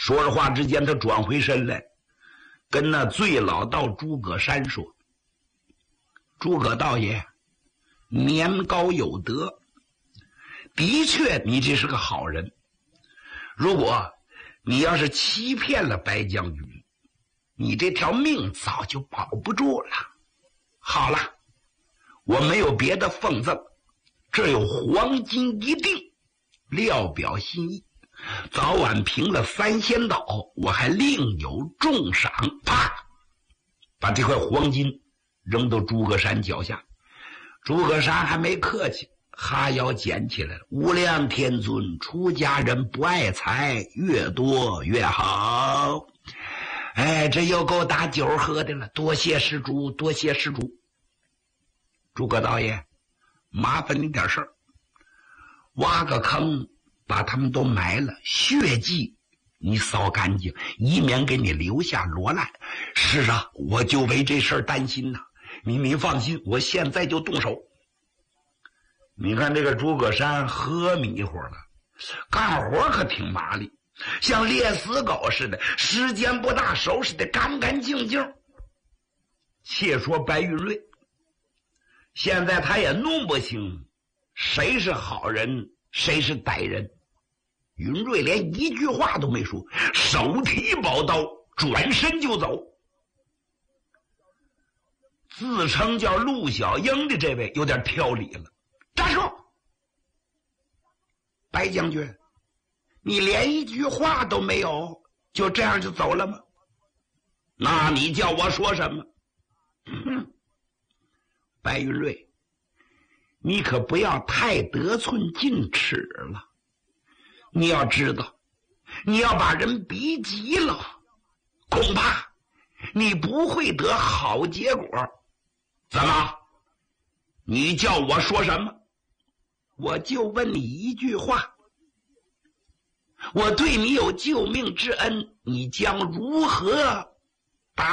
说着话之间，他转回身来，跟那最老道诸葛山说：“诸葛道爷，年高有德，的确你这是个好人。如果你要是欺骗了白将军，你这条命早就保不住了。好了，我没有别的奉赠，这有黄金一锭，料表心意。早晚平了3仙岛，我还另有重赏。”啪，把这块黄金扔到诸葛山脚下。诸葛山还没客气，哈腰捡起来了。无量天尊，出家人不爱财，越多越好。哎，这又够打酒喝的了，多谢施主，多谢施主。诸葛道爷，麻烦你点事儿，挖个坑把他们都埋了，血迹你扫干净，以免给你留下罗烂。是啊，我就为这事儿担心呐。您放心，我现在就动手。你看这个诸葛山喝迷糊了，干活可挺麻利，像猎死狗似的，时间不大，收拾的干干净净。且说白云瑞，现在他也弄不清谁是好人，谁是歹人。云瑞连一句话都没说，手提宝刀转身就走。自称叫陆小英的这位有点挑理了，站住！白将军，你连一句话都没有，就这样就走了吗？那你叫我说什么？白云瑞，你可不要太得寸进尺了。你要知道，你要把人逼急了，恐怕你不会得好结果。怎么？你叫我说什么？我就问你一句话，我对你有救命之恩，你将如何